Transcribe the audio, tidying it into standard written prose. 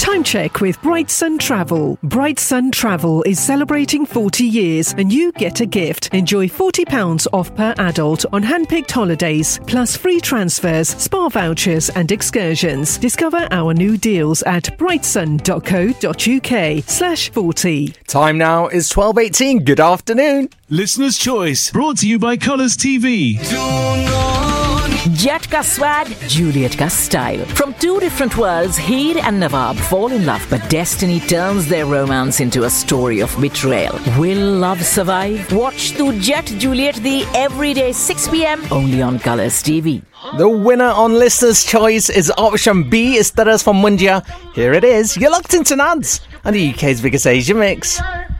Time check with Bright Sun Travel. Bright Sun Travel is celebrating 40 years and you get a gift. Enjoy £40 off per adult on hand-picked holidays, plus free transfers, spa vouchers and excursions. Discover our new deals at brightsun.co.uk/40. Time now is 12:18. Good afternoon. Listener's Choice, brought to you by Colours TV. Jet ka swag, Juliet ka style. From two different worlds, Heer and Nawab fall in love, but destiny turns their romance into a story of betrayal. Will love survive? Watch to Jet Juliet the everyday 6 p.m. only on Colours TV. The winner on Listener's Choice is option B, Esteras from Mundia. Here it is. You're locked into Nads and the UK's biggest Asia mix.